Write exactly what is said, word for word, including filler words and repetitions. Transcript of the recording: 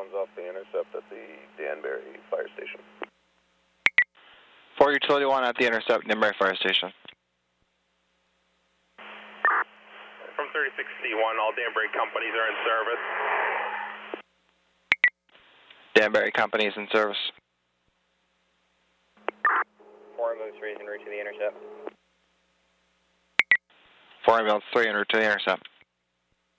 one's off the intercept at the Danbury Fire Station. four Utility one at the intercept, Danbury Fire Station. From thirty-six C one, all Danbury companies are in service. Danbury companies in service. four ambulance three is en route to the intercept. four ambulance three en route to the intercept.